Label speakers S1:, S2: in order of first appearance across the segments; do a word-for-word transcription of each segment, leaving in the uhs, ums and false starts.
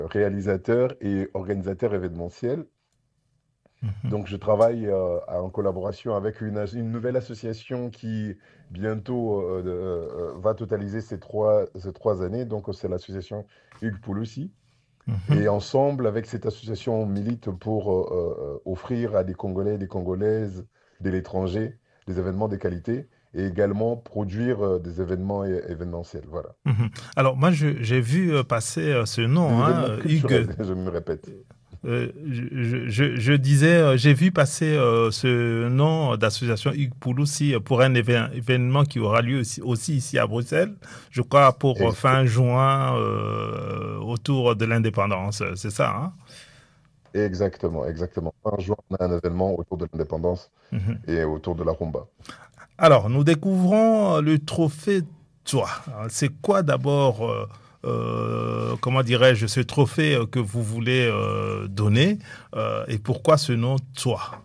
S1: réalisateur et organisateur événementiel.
S2: Mhm.
S1: Donc, je travaille euh, en collaboration avec une, as- une nouvelle association qui bientôt euh, de- euh, va totaliser ces trois, ces trois années. Donc, c'est l'association Hugues Pouloussi.
S2: Mhm.
S1: Et ensemble, avec cette association, on milite pour euh, euh, offrir à des Congolais et des Congolaises de l'étranger des événements de qualité et également produire euh, des événements é- événementiels. Voilà.
S2: Mhm. Alors, moi, je- j'ai vu euh, passer euh, ce
S1: Des
S2: nom, hein,
S1: événements
S2: euh, Hugues.
S1: culturels, je me répète.
S2: Euh, je, je- je disais, euh, j'ai vu passer euh, ce nom d'association Hugues Pouloussi pour un évén- événement qui aura lieu aussi, aussi ici à Bruxelles, je crois pour euh,
S1: Ex-
S2: fin juin, euh, autour de l'indépendance, c'est ça, hein?
S1: Exactement, exactement. Un jour, on a un événement autour de l'indépendance
S2: Mhm.
S1: et autour de la rumba.
S2: Alors, nous découvrons euh, le trophée Toi. Alors, c'est quoi d'abord, euh, euh, comment dirais-je, ce trophée euh, que vous voulez euh, donner euh, et pourquoi ce nom Toi?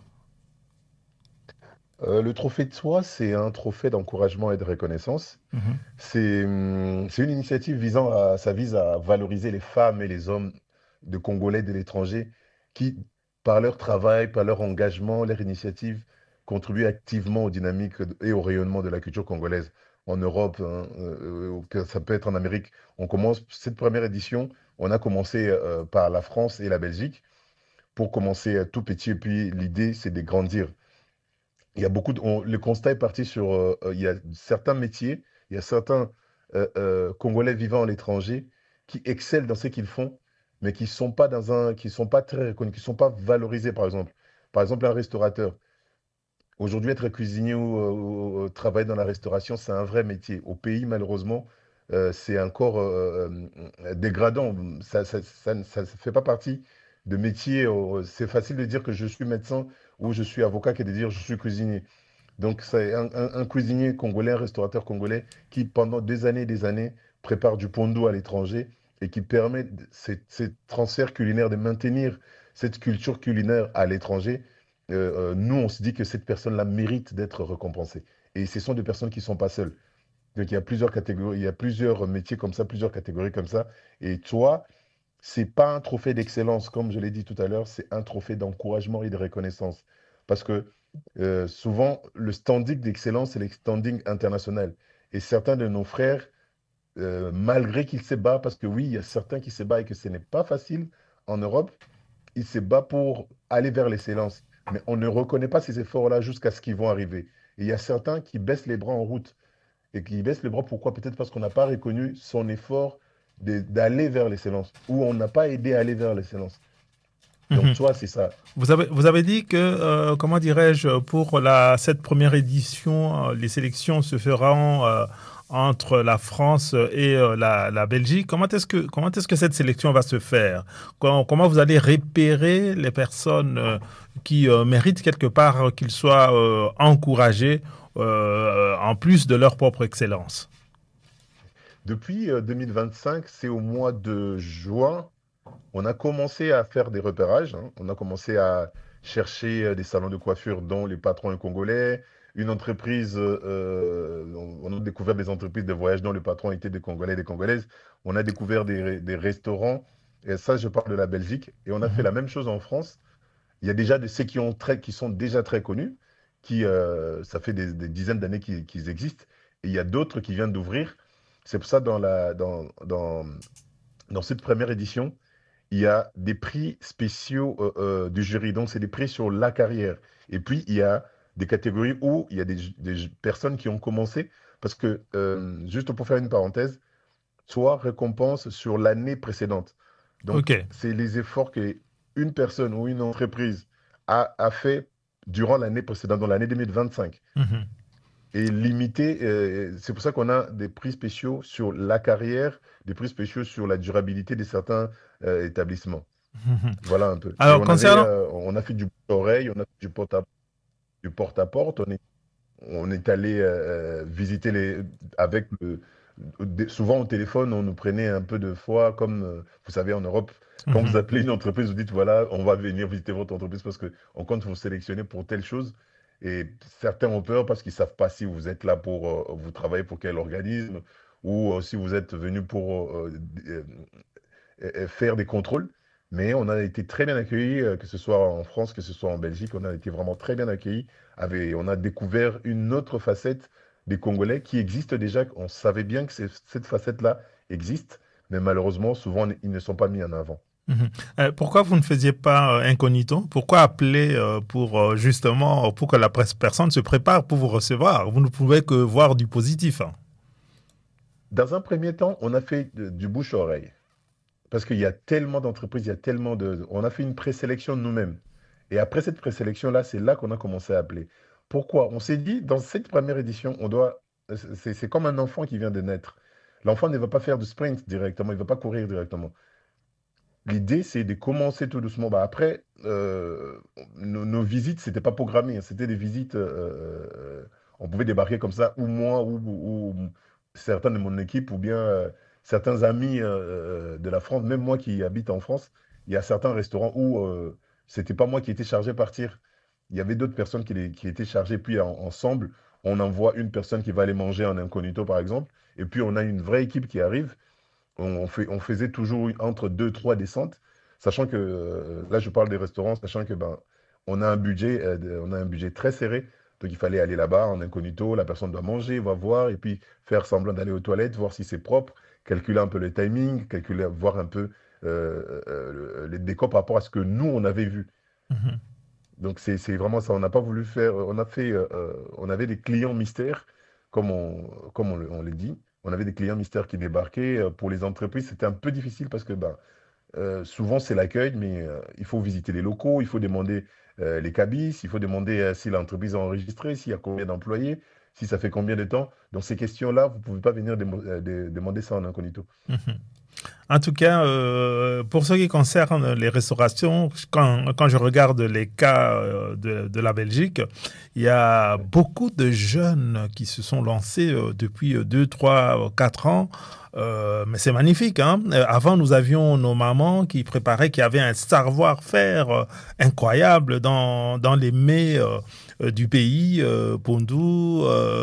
S1: Euh, le trophée de soi, c'est un trophée d'encouragement et de reconnaissance.
S2: Mhm.
S1: C'est hum, c'est une initiative visant à, ça vise à valoriser les femmes et les hommes de Congolais de l'étranger qui, par leur travail, par leur engagement, leur initiative, contribuent activement aux dynamiques de- et au rayonnement de la culture congolaise en Europe, hein, euh, ou que ça peut être en Amérique. On commence cette première édition, on a commencé euh, par la France et la Belgique pour commencer euh, tout petit. Et puis l'idée, c'est de grandir. Il y a beaucoup de- on- le constat est parti sur, euh, euh, il y a certains métiers, il y a certains euh, euh, Congolais vivant à l'étranger qui excellent dans ce qu'ils font, mais qui sont pas dans un, qui sont pas très reconnus, qui sont pas valorisés, par exemple. Par exemple, un restaurateur. Aujourd'hui, être cuisinier ou, euh, ou- ou travailler dans la restauration, c'est un vrai métier. Au pays, malheureusement, euh, c'est encore euh, euh, dégradant. Ça, ça, ça ne ça ne fait pas partie de métier. euh, C'est facile de dire que je suis médecin ou je suis avocat que de dire je suis cuisinier. Donc, c'est un, un- un cuisinier congolais, un restaurateur congolais qui, pendant des années et des années, prépare du pondo à l'étranger et qui permet de- ces, ces transferts culinaires, de maintenir cette culture culinaire à l'étranger. Euh, euh, nous, on se dit que cette personne-là mérite d'être récompensée. Et ce sont des personnes qui ne sont pas seules. Donc, il y a plusieurs catégories, il y a plusieurs métiers comme ça, plusieurs catégories comme ça. Et toi, c'est pas un trophée d'excellence, comme je l'ai dit tout à l'heure, c'est un trophée d'encouragement et de reconnaissance. Parce que euh, souvent, le standing d'excellence, c'est le standing international. Et certains de nos frères, euh, malgré qu'ils se battent, parce que oui, il y a certains qui se battent et que ce n'est pas facile en Europe, ils se battent pour aller vers l'excellence. Mais on ne reconnaît pas ces efforts-là jusqu'à ce qu'ils vont arriver. Et il y a certains qui baissent les bras en route. Et qui baisse les bras, pourquoi? Peut-être parce qu'on n'a pas reconnu son effort de- d'aller vers l'excellence, ou on n'a pas aidé à aller vers l'excellence. Donc,
S2: Mhm.
S1: toi, c'est ça.
S2: Vous avez, vous avez dit que, euh, comment dirais-je, pour la, cette première édition, euh, les sélections se feront euh, entre la France et euh, la, la Belgique. Comment est-ce que, comment est-ce que cette sélection va se faire? Comment, comment vous allez repérer les personnes euh, qui euh, méritent quelque part qu'ils soient euh, encouragés euh, en plus de leur propre excellence?
S1: Depuis euh, deux mille vingt-cinq, c'est au mois de juin, on a commencé à faire des repérages, hein. On a commencé à chercher euh, des salons de coiffure dont les patrons sont congolais, une entreprise, euh, euh, on on a découvert des entreprises de voyage dont le patron était des Congolais et des Congolaises. On a découvert des, re- des restaurants, et ça, je parle de la Belgique, et on a fait
S2: Mhm.
S1: la même chose en France. Il y a déjà de ceux qui, ont très, qui sont déjà très connus, qui, euh, ça fait des, des dizaines d'années qu'ils qu'ils existent, et il y a d'autres qui viennent d'ouvrir. C'est pour ça, dans la, dans, dans, dans cette première édition, il y a des prix spéciaux euh, euh, du jury. Donc, c'est des prix sur la carrière. Et puis, il y a des catégories où il y a des, des personnes qui ont commencé, parce que, euh, juste pour faire une parenthèse, soit récompense sur l'année précédente. Donc,
S2: Ok.
S1: c'est les efforts que une personne ou une entreprise a, a fait durant l'année précédente, dans l'année deux mille vingt-cinq.
S2: Mhm.
S1: Et limité, euh, c'est pour ça qu'on a des prix spéciaux sur la carrière, des prix spéciaux sur la durabilité de certains euh, établissements.
S2: Mhm.
S1: Voilà un peu. Et
S2: Alors,
S1: on avait,
S2: concernant...
S1: euh, on a fait du bouche-oreille, on a fait du porte-à- du porte-à-porte, on est, on est allé euh, euh, visiter les, avec le, des- souvent au téléphone, on nous prenait un peu de fois, comme euh, vous savez, en Europe, quand vous
S2: Mhm.
S1: appelez une entreprise, vous dites, voilà, on va venir visiter votre entreprise parce qu'on compte vous sélectionner pour telle chose. Et certains ont peur parce qu'ils ne savent pas si vous êtes là pour, euh, vous travailler pour quel organisme ou euh, si vous êtes venu pour euh, euh, euh, euh, faire des contrôles. Mais on a été très bien accueillis, euh, que ce soit en France, que ce soit en Belgique. On a été vraiment très bien accueillis. Avec- on a découvert une autre facette des Congolais qui existe déjà. On savait bien que c'est- cette facette-là existe, mais malheureusement, souvent, ils ne sont pas mis en avant.
S2: Mhm. Euh, pourquoi vous ne faisiez pas euh, incognito? Pourquoi appeler euh, pour euh, justement pour que la presse- personne se prépare pour vous recevoir? Vous ne pouvez que voir du positif, hein.
S1: Dans un premier temps, on a fait de- du bouche-oreille. Parce qu'il y a tellement d'entreprises, il y a tellement de... On a fait une présélection de nous-mêmes. Et après cette présélection-là, c'est là qu'on a commencé à appeler. Pourquoi? On s'est dit, dans cette première édition, on doit... C'est c'est comme un enfant qui vient de naître. L'enfant ne va pas faire de sprint directement, il ne va pas courir directement. L'idée, c'est de commencer tout doucement. Bah, après, euh, nos, nos visites, c'était pas programmé, hein. C'était des visites, euh, euh, on pouvait débarquer comme ça, ou moi, ou, ou- ou certains de mon équipe, ou bien euh, certains amis euh, euh, de la France, même moi qui habite en France, il y a certains restaurants où euh, c'était pas moi qui étais chargé de partir. Il y avait d'autres personnes qui, les- qui étaient chargées, puis en- ensemble, on envoie une personne qui va aller manger en incognito, par exemple, et puis on a une vraie équipe qui arrive. On, fait, on faisait toujours entre deux, trois descentes, sachant que, euh, là je parle des restaurants, sachant que ben, on a un budget, euh, de- on a un budget très serré, donc il fallait aller là-bas en incognito, la personne doit manger, va voir, et puis faire semblant d'aller aux toilettes, voir si c'est propre, calculer un peu le timing, calculer, voir un peu euh, euh, les décors par rapport à ce que nous, on avait vu.
S2: Mhm.
S1: Donc c'est c'est vraiment ça, on n'a pas voulu faire, on a fait, euh, euh, on avait des clients mystères, comme on, comme on, le- on les dit. On avait des clients mystères qui débarquaient. Euh, Pour les entreprises, c'était un peu difficile parce que ben, euh, souvent c'est l'accueil, mais euh, il faut visiter les locaux, il faut demander euh, les cabis, il faut demander euh, si l'entreprise est enregistrée, s'il y a combien d'employés, si ça fait combien de temps. Donc ces questions-là, vous ne pouvez pas venir démo- euh, dé- demander ça en incognito.
S2: Mhm. En tout cas, euh, pour ce qui concerne les restaurations, quand, quand je regarde les cas euh, de, de la Belgique, il y a beaucoup de jeunes qui se sont lancés euh, depuis deux, trois, quatre ans. Euh, mais c'est magnifique, hein. Euh, Avant, nous avions nos mamans qui préparaient, qui avaient un savoir-faire euh, incroyable dans, dans les mets euh, euh, du pays, euh, Pondou,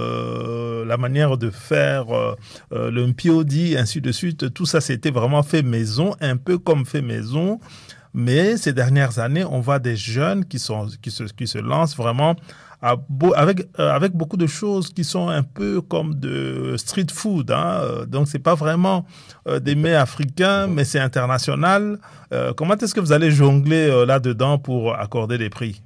S2: euh, la manière de faire euh, euh, le mpiodi, ainsi de suite. Tout ça, c'était vraiment fait maison, un peu comme fait maison. Mais ces dernières années, on voit des jeunes qui, sont, qui, se, qui se lancent vraiment à beau- avec, euh, avec beaucoup de choses qui sont un peu comme de street food, hein. Euh, Donc, c'est pas vraiment euh, des mets africains,
S1: Mhm.
S2: mais c'est international. Euh, comment est-ce que vous allez jongler euh, là-dedans pour accorder des prix?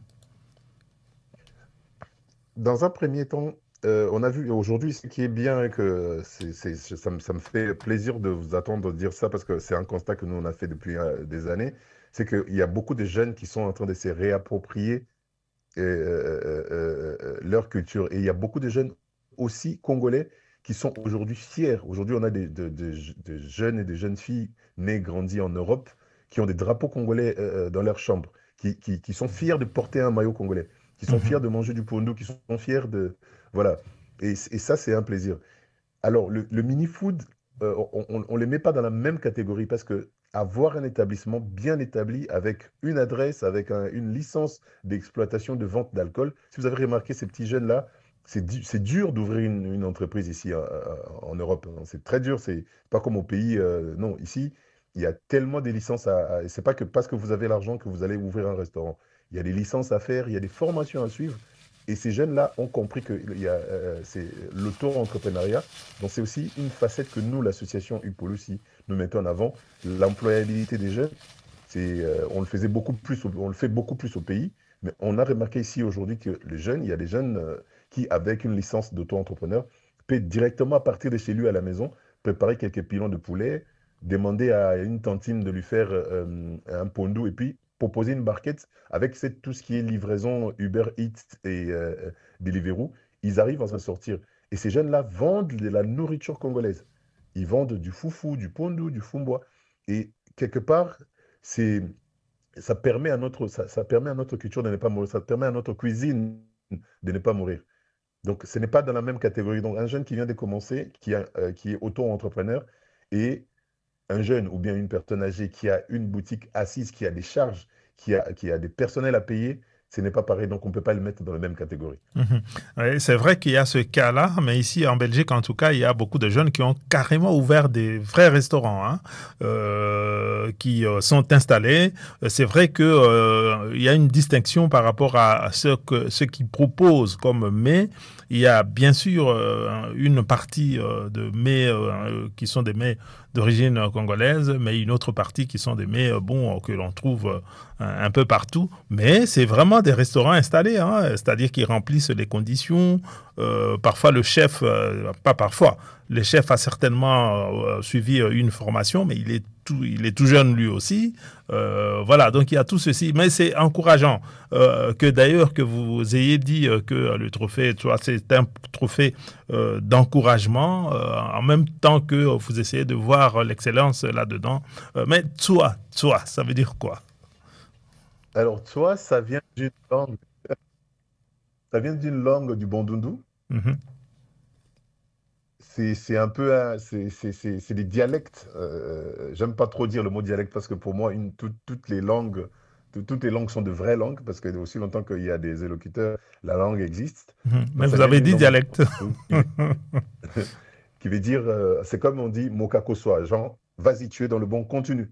S1: Dans un premier temps, euh, on a vu aujourd'hui ce qui est bien et que c'est, c'est- ça me, ça me fait plaisir de vous attendre dire ça parce que c'est un constat que nous on a fait depuis euh, des années, c'est qu'il y a beaucoup de jeunes qui sont en train de se réapproprier euh, euh, euh, euh, leur culture. Et il y a beaucoup de jeunes aussi congolais qui sont aujourd'hui fiers. Aujourd'hui, on a des, de- de- de jeunes et des jeunes filles nées, grandies en Europe, qui ont des drapeaux congolais euh, euh, dans leur chambre, qui, qui- qui sont fiers de porter un maillot congolais, qui sont fiers
S2: Mhm.
S1: de manger du pondu, qui sont fiers de... Voilà. Et, et ça, c'est un plaisir. Alors, le, le mini-food, euh, on ne les met pas dans la même catégorie parce que avoir un établissement bien établi avec une adresse, avec un- une licence d'exploitation de vente d'alcool, si vous avez remarqué ces petits jeunes-là, c'est du- c'est dur d'ouvrir une, une entreprise ici euh, euh, en Europe, hein. C'est très dur, c'est pas comme au pays. Euh, non, ici, il y a tellement des licences à... à- et c'est pas que parce que vous avez l'argent que vous allez ouvrir un restaurant. Il y a des licences à faire, il y a des formations à suivre. Et ces jeunes-là ont compris que il y a, euh, c'est l'auto-entrepreneuriat, donc c'est aussi une facette que nous, l'association Upol aussi, nous mettons en avant. L'employabilité des jeunes, c'est, euh, on le faisait beaucoup plus, au- on le fait beaucoup plus au pays, mais on a remarqué ici aujourd'hui que les jeunes, il y a des jeunes euh, qui, avec une licence d'auto-entrepreneur, peuvent directement à partir de chez lui à la maison préparer quelques pilons de poulet, demander à une tantine de lui faire euh, un pondou et puis proposer une barquette avec cette- tout ce qui est livraison Uber Eats et euh, Deliveroo. Ils arrivent à s'en sortir. Et ces jeunes-là vendent de la nourriture congolaise. Ils vendent du foufou, du pondou, du fumbois. Et quelque part, c'est, ça permet à notre, ça, ça permet à notre culture de ne pas mourir. Ça permet à notre cuisine de ne pas mourir. Donc, ce n'est pas dans la même catégorie. Donc, un jeune qui vient de commencer, qui, a, euh, qui est auto-entrepreneur, et un jeune ou bien une personne âgée qui a une boutique assise, qui a des charges, qui a, qui a des personnels à payer, ce n'est pas pareil, donc on ne peut pas le mettre dans la même catégorie.
S2: Mhm. Oui, c'est vrai qu'il y a ce cas-là, mais ici en Belgique, en tout cas, il y a beaucoup de jeunes qui ont carrément ouvert des vrais restaurants, hein, euh, qui euh, sont installés. C'est vrai qu'il euh, y a une distinction par rapport à ce que ce qu'ils proposent comme mets. Il y a bien sûr euh, une partie euh, de mets euh, qui sont des mets d'origine congolaise, mais une autre partie qui sont des mets euh, bons que l'on trouve euh, un peu partout. Mais c'est vraiment des restaurants installés, hein, c'est-à-dire qu'ils remplissent les conditions. Euh, parfois le chef, euh, pas parfois, le chef a certainement euh, suivi une formation, mais il est tout, il est tout jeune lui aussi. Euh, voilà, donc il y a tout ceci, mais c'est encourageant euh, que d'ailleurs que vous ayez dit euh, que le trophée, tu vois, c'est un trophée euh, d'encouragement euh, en même temps que vous essayez de voir l'excellence là-dedans. Euh, mais toi, toi, ça veut dire quoi?
S1: Alors, toi, ça vient d'une langue, ça vient d'une langue du Bandundu.
S2: Mhm.
S1: C'est c'est un peu, un- c'est c'est- c'est- c'est des dialectes. Euh, j'aime pas trop dire le mot dialecte parce que pour moi, une, tout- toutes les langues, tout- toutes les langues sont de vraies langues parce que aussi longtemps qu'il y a des élocuteurs, la langue existe.
S2: Mhm. Mais
S1: Donc, ça
S2: vous
S1: vient
S2: avez
S1: d'une
S2: dit
S1: langue du
S2: dialecte.
S1: Bandundu qui veut, qui veut dire, euh, c'est comme on dit Mokako soit, genre, vas-y, tu es dans le bon contenu.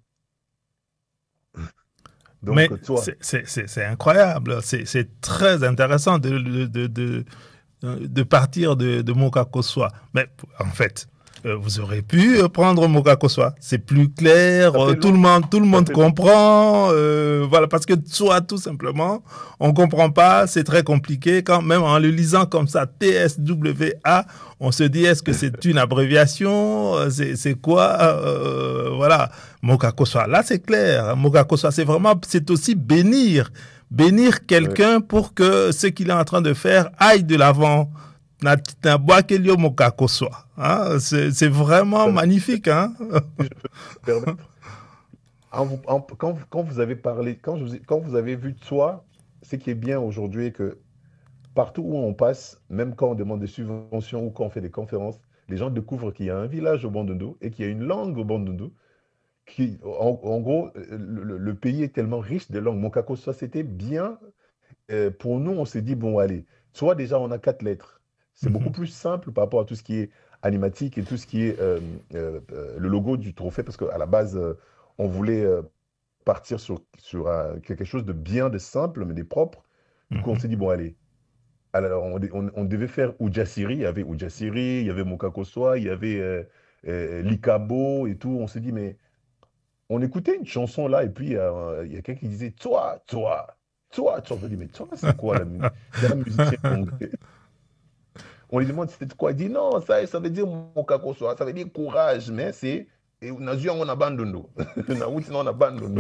S2: Mais
S1: Donc, toi,
S2: c'est c'est- c'est- c'est incroyable, c'est c'est très intéressant de, de, de, de, de partir de, de Mokakoswa. Mais en fait, euh, vous aurez pu euh, prendre Mokakoswa. C'est plus clair,
S1: ça
S2: euh,
S1: fait
S2: tout le
S1: long,
S2: monde, tout le
S1: ça
S2: monde
S1: fait
S2: comprend. Euh, voilà, parce que Tswa, tout simplement, on comprend pas, c'est très compliqué. Quand même en le lisant comme ça, T S W A, on se dit est-ce que c'est une abréviation? Euh, C'est c'est quoi? Euh, voilà. Mokakoswa. Là, c'est clair. Mokakoswa, c'est vraiment, c'est aussi bénir. Bénir
S1: ouais,
S2: quelqu'un pour que ce qu'il est en train de faire aille de l'avant. Na- na boa kelio Mokakoswa. Hein, c'est c'est vraiment
S1: ça veut
S2: magnifique. Hein?
S1: dire, si je peux me permettre, en vous- en- quand, quand vous avez parlé, quand, je vous ai- quand vous avez vu toi, ce qui est bien aujourd'hui, est que partout où on passe, même quand on demande des subventions ou quand on fait des conférences, les gens découvrent qu'il y a un village au Bandundu et qu'il y a une langue au Bandundu. Qui, en, en gros, le, le- le pays est tellement riche de langues. Mon Kakoswa, c'était bien. Euh, pour nous, on s'est dit, bon, allez, soit déjà on a quatre lettres. C'est beaucoup plus simple par rapport à tout ce qui est animatique et tout ce qui est euh, euh, euh, le logo du trophée, parce qu'à la base, euh, on voulait euh, partir sur, sur euh, quelque chose de bien, de simple, mais de propre. Du coup, on s'est dit, bon, allez, alors on, on- on devait faire Oudjassiri, il y avait Oudjassiri, il y avait Mokakoswa, il y avait euh, euh, Likabo et tout. On s'est dit, mais on écoutait une chanson là, et puis euh, il y a quelqu'un qui disait, toi, toi, toi, toi. On se dit, mais toi, c'est quoi la musique? C'est un musicien congolais. On lui demande c'était quoi. Il dit non, ça, ça veut dire Mokakoswa, ça veut dire courage, mais c'est. Et Nazio, on abandonne. Naouti, on abandonne.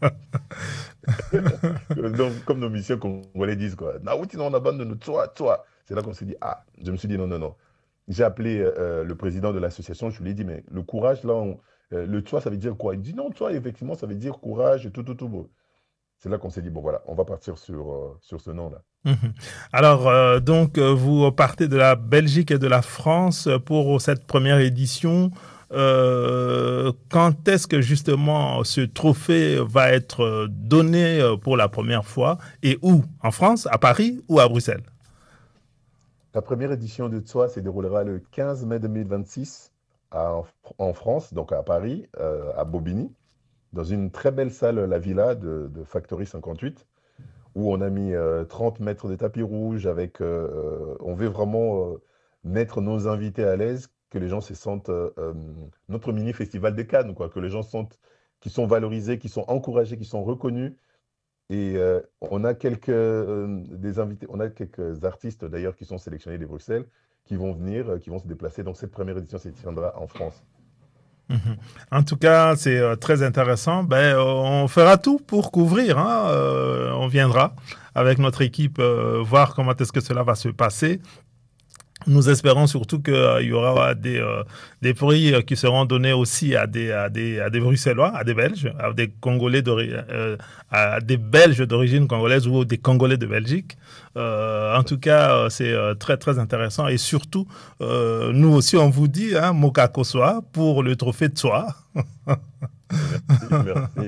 S1: Donc, comme nos musiciens congolais disent, quoi. Naouti, on abandonne. Toi, toi. C'est là qu'on s'est dit, ah, je me suis dit, non, non, non. J'ai appelé euh, le président de l'association, je lui ai dit, mais le courage, là, on- euh, le toi, ça veut dire quoi? Il dit, non, toi, effectivement, ça veut dire courage et tout, tout, tout. Bon. C'est là qu'on s'est dit, bon, voilà, on va partir sur, euh, sur ce nom-là.
S2: Mhm. Alors, euh, donc, euh, vous partez de la Belgique et de la France pour cette première édition. Euh, quand est-ce que justement ce trophée va être euh, donné euh, pour la première fois et où? En France, à Paris ou à Bruxelles?
S1: La première édition de Tsoa se déroulera le quinze mai deux mille vingt-six à- en France, donc à Paris, euh, à Bobigny, dans une très belle salle, la Villa de, de Factory cinquante-huit, où on a mis euh, trente mètres de tapis rouge avec, euh, euh, on veut vraiment euh, mettre nos invités à l'aise, que les gens se sentent, euh, euh, notre mini festival de Cannes, quoi, que les gens sentent qui sont valorisés, qui sont encouragés, qui sont reconnus. Et euh, on a quelques, euh, des invités, on a quelques artistes d'ailleurs qui sont sélectionnés de Bruxelles, qui vont venir, euh, qui vont se déplacer. Donc cette première édition se tiendra en France.
S2: Mhm. En tout cas, c'est euh, très intéressant. Ben, euh, on fera tout pour couvrir. Hein. Euh, on viendra avec notre équipe euh, voir comment est-ce que cela va se passer. Nous espérons surtout qu'il euh, y aura des, euh, des prix euh, qui seront donnés aussi à des, à, des, à des Bruxellois, à des Belges, à des Congolais euh, à des Belges d'origine congolaise ou des Congolais de Belgique. Euh, en tout cas, euh, c'est euh, très très intéressant et surtout, euh, nous aussi on vous dit, hein, Mokakoswa pour le trophée de soi.
S1: Merci, merci.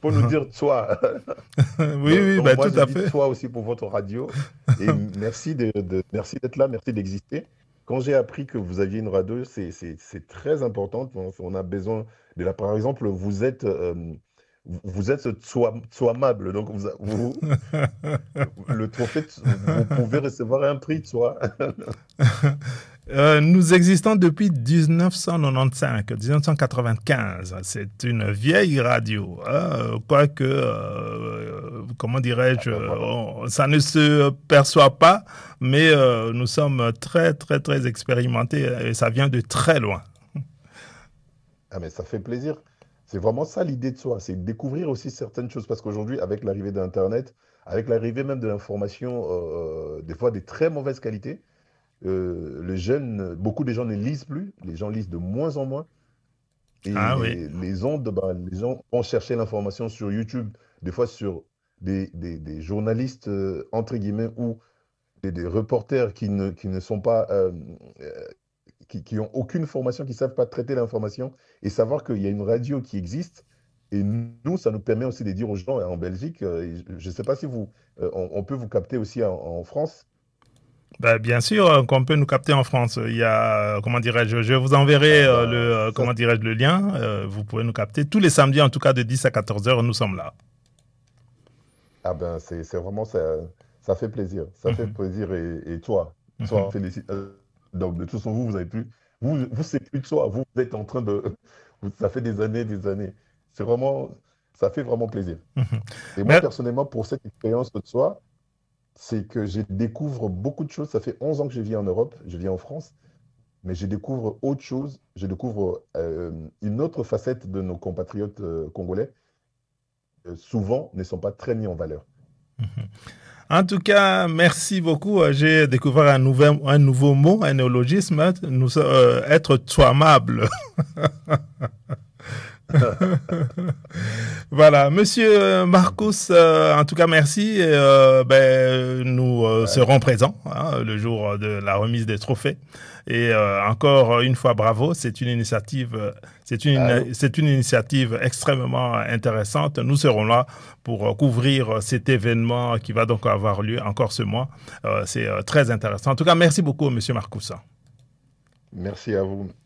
S1: faut nous dire toi.
S2: Oui,
S1: Donc,
S2: oui,
S1: donc
S2: ben,
S1: moi,
S2: tout
S1: je
S2: à
S1: dis
S2: fait.
S1: toi aussi pour votre radio. Et merci de, de- merci d'être là, merci d'exister. Quand j'ai appris que vous aviez une radio, c'est c'est- c'est très important. On on a besoin de la. Par exemple, vous êtes, euh, vous vous êtes soi- soimmable. Donc, vous, a- vous- le trophée, de- vous pouvez recevoir un prix de soi.
S2: Euh, nous existons depuis mille neuf cent quatre-vingt-quinze. mille neuf cent quatre-vingt-quinze. C'est une vieille radio. Hein, quoique, euh, comment
S1: Ah
S2: dirais-je,
S1: ben voilà.
S2: on- ça ne se perçoit pas, mais euh, nous sommes très, très, très expérimentés et ça vient de très loin.
S1: Ah, mais ça fait plaisir. C'est vraiment ça l'idée de soi, c'est découvrir aussi certaines choses. Parce qu'aujourd'hui, avec l'arrivée d'Internet, avec l'arrivée même de l'information, euh, des fois des très mauvaises qualités, euh, les jeunes, beaucoup de gens ne lisent plus, les gens lisent de moins en moins.
S2: Ah oui.
S1: Et les ondes, ben, les gens vont chercher l'information sur YouTube, des fois sur des, des- des journalistes, euh, entre guillemets, ou des, des reporters qui ne, qui ne sont pas, euh, euh, qui, qui ont aucune formation, qui ne savent pas traiter l'information, et savoir qu'il y a une radio qui existe. Et nous, ça nous permet aussi de dire aux gens en Belgique, euh, et je ne sais pas si vous, euh, on, on peut vous capter aussi en, en France.
S2: Ben, bien sûr euh, qu'on peut nous capter en France. Il y a, euh, comment dirais-je, je vous enverrai
S1: Ah
S2: euh, le,
S1: ben,
S2: euh,
S1: ça,
S2: comment dirais-je, le lien. Euh, vous pouvez nous capter tous les samedis, en tout cas de dix à quatorze heures, nous sommes là.
S1: ah ben, c'est c'est vraiment ça, ça fait plaisir. Ça fait
S2: Mhm,
S1: plaisir. Et, et toi, toi,
S2: mhm.
S1: félicite. euh, Donc, de toute façon, vous, vous avez plus. Vous, vous c'est plus de soi. Vous, vous êtes en train de. vous- Ça fait des années, des années. C'est vraiment. Ça fait vraiment plaisir.
S2: Mhm.
S1: Et moi,
S2: Mais,
S1: personnellement, pour cette expérience de soi, c'est que je découvre beaucoup de choses. Ça fait onze ans que je vis en Europe, je vis en France, mais je découvre autre chose. Je découvre euh, une autre facette de nos compatriotes euh, congolais, euh, souvent ne sont pas très mis en valeur.
S2: en tout cas, merci beaucoup. Euh, J'ai découvert un, nouvel, un nouveau mot, un néologisme, nous, euh, être soimmable. Voilà, monsieur Marcus, euh, en tout cas, merci. Et, euh, ben, nous euh,
S1: Ouais.
S2: serons présents hein, le jour de la remise des trophées. Et euh, encore une fois, bravo. C'est une initiative, euh, c'est une,
S1: Allô?
S2: c'est une initiative extrêmement intéressante. Nous serons là pour euh, couvrir cet événement qui va donc avoir lieu encore ce mois. Euh, c'est euh, très intéressant. En tout cas, merci beaucoup, monsieur Marcus.
S1: Merci à vous.